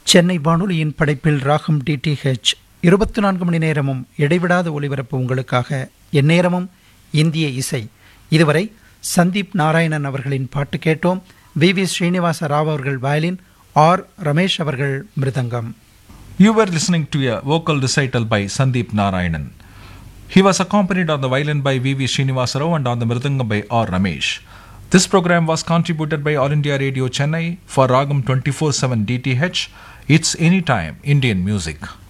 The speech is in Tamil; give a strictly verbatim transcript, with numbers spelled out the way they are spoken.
சென்னை வானொலியின் படைப்பில் ராகம் டிடிஹெச் இருபத்தி நான்கு மணி நேரமும் இடைவிடாத ஒலிபரப்பு உங்களுக்காக எந்நேரமும் இந்திய இசை. இதுவரை சந்தீப் நாராயணன் அவர்களின் பாட்டு கேட்டோம். வி வி ஸ்ரீனிவாச ராவ் அவர்கள் வயலின், ஆர் ரமேஷ் அவர்கள் மிருதங்கம். You were listening to a vocal recital by Sandeep Narayanan. He was accompanied on the violin by V V Srinivasa Rao and on the mridangam by R Ramesh. This program was contributed by All India Radio Chennai for Ragam twenty-four seven D T H. It's Anytime Indian Music.